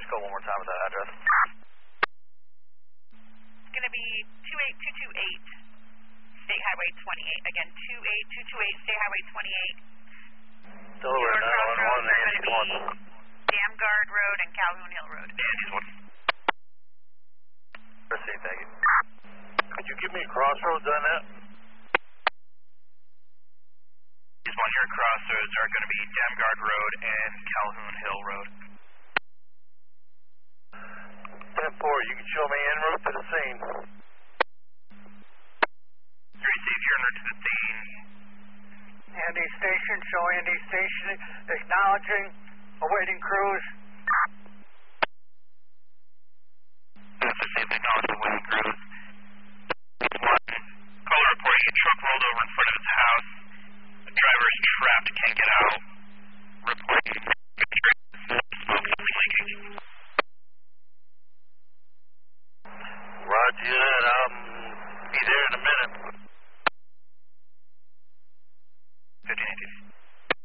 Just go one more time with that address. It's going to be 28228 State Highway 28. Again, 28228 State Highway 28. Delaware 911, Andy's one. Dam Guard Road and Calhoun Hill Road. Andy's one. Proceed, thank you. Could you give me a crossroads on that? These one-year crossroads are going to be Dam Guard Road and Calhoun Hill Road. 10-4, you can show me en route to the scene. You received your en route to the scene. Andy Station, show Andy Station, acknowledging, awaiting crews. That's received, acknowledging, awaiting crews. One, caller reporting a truck rolled over in front of his house. The driver is trapped, can't get out. Reporting smoke leaking. Roger that, I'll be there in a minute. 1580.